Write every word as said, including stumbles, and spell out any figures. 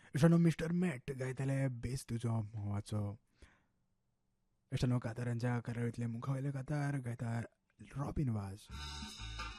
Ixano mister Met गायताले base तुजो मोवाचो. Ixano कातारांच्या कराळीतले मुखावेले कातार गायता robin वाज.